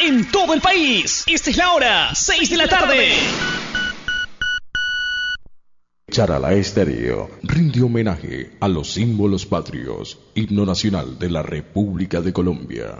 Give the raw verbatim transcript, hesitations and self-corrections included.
en todo el país. Esta es la hora, seis de la tarde. Charalá Estéreo rinde homenaje a los símbolos patrios, himno nacional de la República de Colombia.